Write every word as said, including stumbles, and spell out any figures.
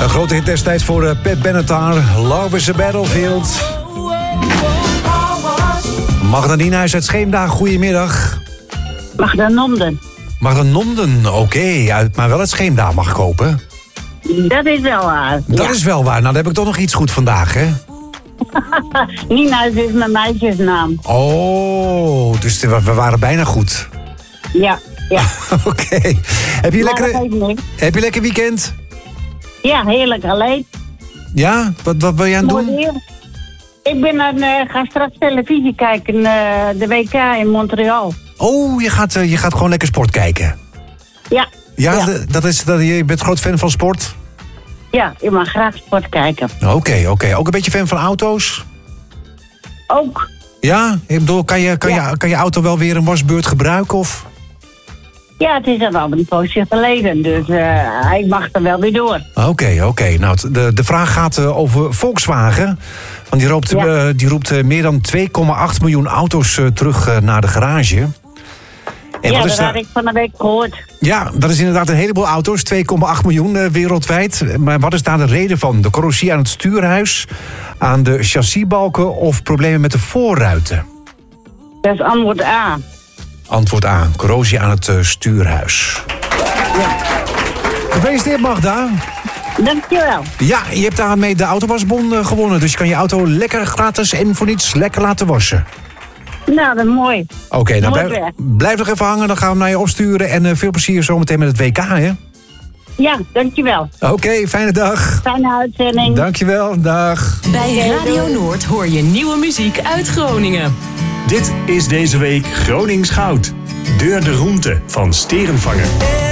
Een grote hit destijds voor uh, Pat Benatar. Love is a Battlefield. Magda Nienhuis uit Scheemda, goedemiddag. Magda Nomden. Magda Nomden, oké. Okay. Maar wel uit Scheemda mag kopen. Dat is wel waar. Dat ja. is wel waar. Nou, dan heb ik toch nog iets goed vandaag, hè? Nienhuis is mijn meisjesnaam. Oh, dus we waren bijna goed. Ja, ja. Oké. Okay. Heb je Maar lekker... Heb je lekker weekend? Ja, heerlijk alleen. Ja? Wat, wat ben je aan het doen? Mooi. Ik ben aan, uh, ga straks televisie kijken, uh, de W K in Montreal. Oh, je gaat, uh, je gaat gewoon lekker sport kijken? Ja. Ja, ja. D- dat is, dat, je bent groot fan van sport? Ja, ik mag graag sport kijken. Oké, okay, oké. Okay. Ook een beetje fan van auto's? Ook. Ja? Ik bedoel, kan je, kan, ja. je, kan je auto wel weer een wasbeurt gebruiken, of... Ja, het is al wel een poosje geleden, dus uh, hij mag er wel weer door. Oké, okay, oké. Okay. Nou, de, de vraag gaat uh, over Volkswagen. Want die roept, ja. uh, die roept uh, meer dan twee komma acht miljoen auto's uh, terug uh, naar de garage. En ja, wat is dat had ik van de week gehoord. Ja, dat is inderdaad een heleboel auto's. twee komma acht miljoen uh, wereldwijd. Maar wat is daar de reden van? De corrosie aan het stuurhuis, aan de chassisbalken of problemen met de voorruiten? Dat is antwoord A. Antwoord A. Corrosie aan het uh, stuurhuis. Ja. Gefeliciteerd, Magda. Dankjewel. Ja, je hebt daarmee de autowasbon uh, gewonnen. Dus je kan je auto lekker gratis en voor niets lekker laten wassen. Nou, dat is mooi. Oké, okay, nou blijf, blijf nog even hangen. Dan gaan we hem naar je opsturen. En uh, veel plezier zometeen met het W K, hè? Ja, dankjewel. Oké, okay, fijne dag. Fijne uitzending. Dankjewel, dag. Bij Radio Noord hoor je nieuwe muziek uit Groningen. Dit is deze week Gronings Goud. Deur de Roemte van Sterenvanger.